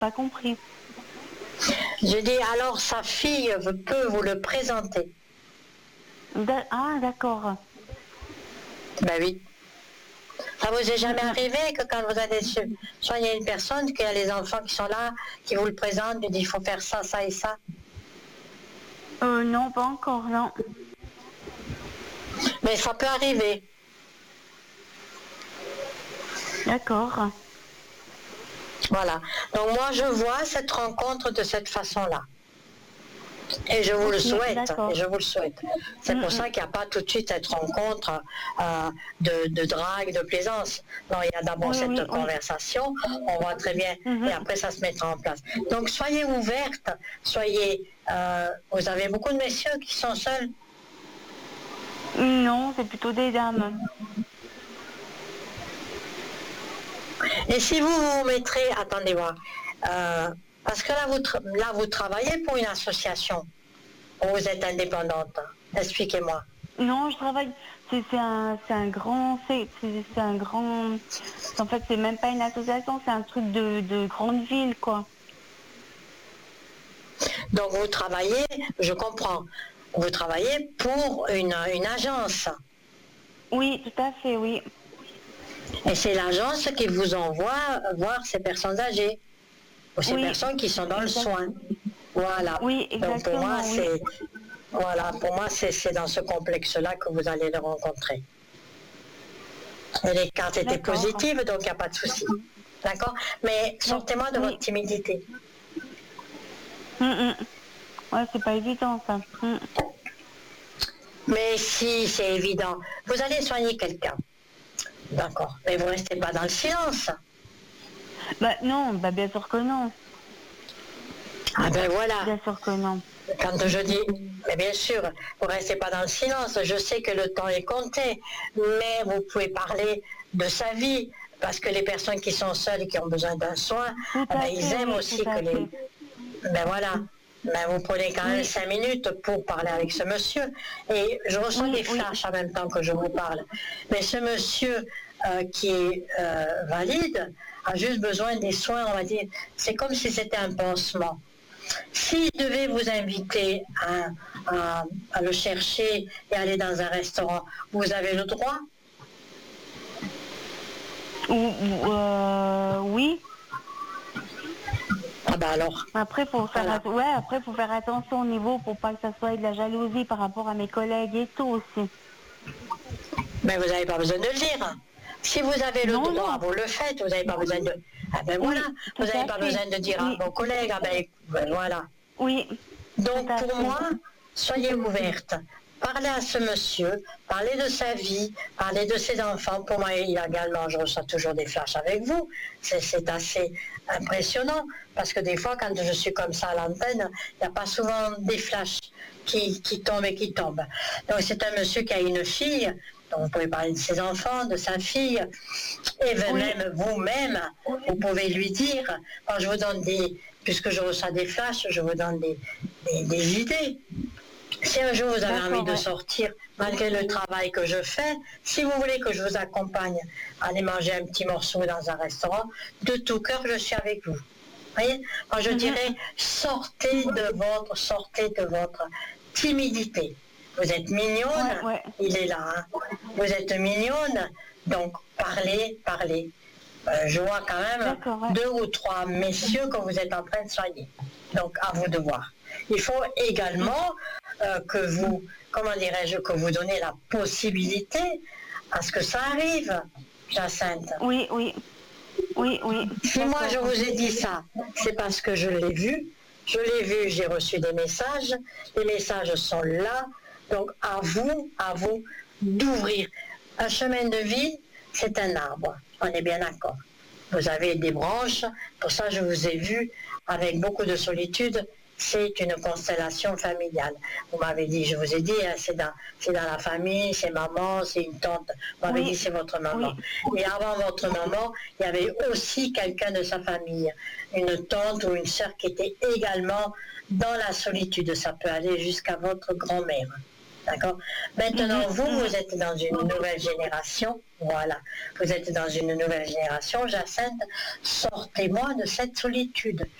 pas compris. Je dis, alors sa fille peut vous le présenter. Ah, d'accord. Ben oui. Ça vous est jamais arrivé que quand vous allez soigner une personne, qu'il y a les enfants qui sont là, qui vous le présentent, qui disent, il faut faire ça, ça et ça? Non, pas encore, non. Mais ça peut arriver. D'accord. Voilà. Donc moi, je vois cette rencontre de cette façon-là. Et je vous le souhaite. Et je vous le souhaite. C'est pour ça qu'il n'y a pas tout de suite cette rencontre de drague, de plaisance. Non, il y a d'abord cette conversation. On voit très bien. Et après, ça se mettra en place. Donc, soyez ouverte. Soyez... vous avez beaucoup de messieurs qui sont seuls? Non, c'est plutôt des dames. Et si vous vous mettrez... Attendez voir. Parce que là, vous travaillez pour une association. Ou vous êtes indépendante? Expliquez-moi. Non, je travaille. C'est un grand. En fait, c'est même pas une association, c'est un truc de grande ville, quoi. Donc vous travaillez, je comprends. Vous travaillez pour une agence. Oui, tout à fait, oui. Et c'est l'agence qui vous envoie voir ces personnes âgées. Ou ces personnes qui sont dans le soin. Voilà. Oui, exactement. Donc pour moi, pour moi, c'est dans ce complexe-là que vous allez le rencontrer. Et les cartes étaient positives, donc il n'y a pas de souci. D'accord? Mais sortez-moi de votre timidité. Ouais, c'est pas évident, ça. Mais si, c'est évident. Vous allez soigner quelqu'un. D'accord. Mais vous ne restez pas dans le silence. Bah non, bien sûr que non. Ah ben voilà. Bien sûr que non. Quand je dis, mais bien sûr, vous ne restez pas dans le silence. Je sais que le temps est compté, mais vous pouvez parler de sa vie, parce que les personnes qui sont seules et qui ont besoin d'un soin, ils aiment aussi que les... Ben voilà. Mais vous prenez quand même 5 minutes pour parler avec ce monsieur. Et je reçois des flashs en même temps que je vous parle. Mais ce monsieur qui est valide a juste besoin des soins, on va dire. C'est comme si c'était un pansement. S'il devait vous inviter à le chercher et aller dans un restaurant, vous avez le droit? Oui. Ah ben alors. Après, faut faire attention au niveau pour pas que ça soit de la jalousie par rapport à mes collègues et tout aussi. Mais vous n'avez pas besoin de le dire. Si vous avez le droit, vous le faites. Vous n'avez pas besoin de... Ah ben voilà. Vous n'avez pas besoin de dire à vos collègues. Ah ben voilà. Oui. Donc pour moi, soyez ouverte. Parlez à ce monsieur, parlez de sa vie, parlez de ses enfants. Pour moi, également, je reçois toujours des flashs avec vous. C'est assez impressionnant, parce que des fois, quand je suis comme ça à l'antenne, il n'y a pas souvent des flashs qui tombent et qui tombent. Donc c'est un monsieur qui a une fille, donc vous pouvez parler de ses enfants, de sa fille, et même vous-même, vous pouvez lui dire, quand je vous donne puisque je reçois des flashs, je vous donne des idées. Si un jour vous avez envie de sortir, malgré le travail que je fais, si vous voulez que je vous accompagne à aller manger un petit morceau dans un restaurant, de tout cœur, je suis avec vous. Voyez? Moi, je dirais, sortez de votre timidité. Vous êtes mignonne, il est là. Hein. Vous êtes mignonne, donc parlez. Je vois quand même 2 ou 3 messieurs que vous êtes en train de soigner. Donc, à vous de voir. Il faut également que vous, que vous donnez la possibilité à ce que ça arrive, Jacinthe. Oui. Si moi je vous ai dit ça, c'est parce que je l'ai vu. Je l'ai vu, j'ai reçu des messages. Les messages sont là. Donc, à vous d'ouvrir. Un chemin de vie, c'est un arbre. On est bien d'accord. Vous avez des branches. Pour ça, je vous ai vu avec beaucoup de solitude. C'est une constellation familiale. Vous m'avez dit, je vous ai dit, hein, c'est dans la famille, c'est maman, c'est une tante. Vous m'avez dit, c'est votre maman. Et avant votre maman, il y avait aussi quelqu'un de sa famille, une tante ou une sœur qui était également dans la solitude. Ça peut aller jusqu'à votre grand-mère. D'accord. Maintenant, vous êtes dans une nouvelle génération. Voilà. Vous êtes dans une nouvelle génération. Jacinthe, sortez-moi de cette solitude.